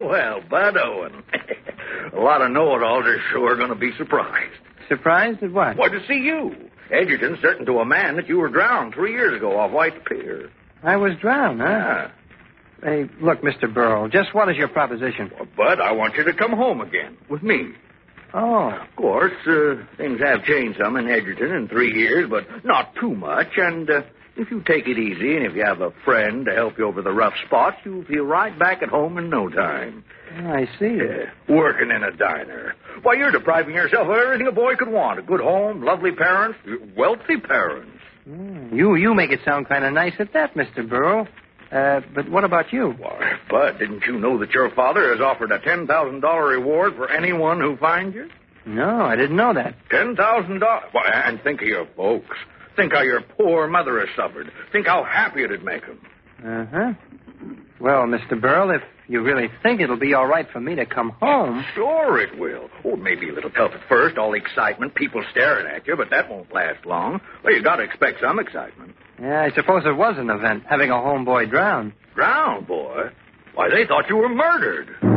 Well, Bud Owen. A lot of know-it-alls are sure going to be surprised. Surprised at what? Why, to see you. Edgerton's certain to a man that you were drowned 3 years ago off White Pier. I was drowned, huh? Yeah. Hey, look, Mr. Burrow, just what is your proposition? Well, Bud, I want you to come home again with me. Oh. Of course, things have changed some in Edgerton in 3 years, but not too much. And if you take it easy and if you have a friend to help you over the rough spots, you'll feel right back at home in no time. I see. Working in a diner. Why, you're depriving yourself of everything a boy could want. A good home, lovely parents, wealthy parents. You make it sound kind of nice at that, Mr. Burrow. But what about you? Why, Bud, didn't you know that your father has offered a $10,000 reward for anyone who finds you? No, I didn't know that. $10,000? Why, and think of your folks. Think how your poor mother has suffered. Think how happy it'd make them. Uh-huh. Well, Mr. Burrow, if you really think it'll be all right for me to come home... Sure it will. Oh, it may be a little tough at first, all the excitement, people staring at you, but that won't last long. Well, you got to expect some excitement. Yeah, I suppose it was an event, having a homeboy drowned. Drowned, boy? Why, they thought you were murdered.